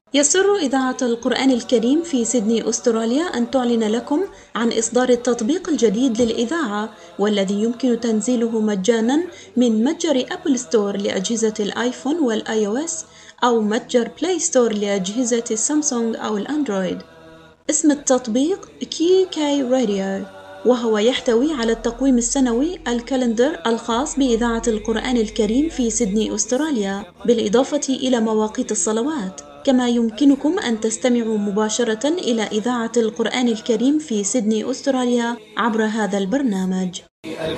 يسر إذاعة القرآن الكريم في سيدني أستراليا أن تعلن لكم عن إصدار التطبيق الجديد للإذاعة، والذي يمكن تنزيله مجاناً من متجر أبل ستور لأجهزة الآيفون والآي أو إس، أو متجر بلاي ستور لأجهزة السامسونج أو الأندرويد. اسم التطبيق كي كاي راديو، وهو يحتوي على التقويم السنوي الكالندر الخاص بإذاعة القرآن الكريم في سيدني أستراليا، بالإضافة إلى مواقيت الصلوات. كما يمكنكم أن تستمعوا مباشرة إلى إذاعة القرآن الكريم في سيدني أستراليا عبر هذا البرنامج.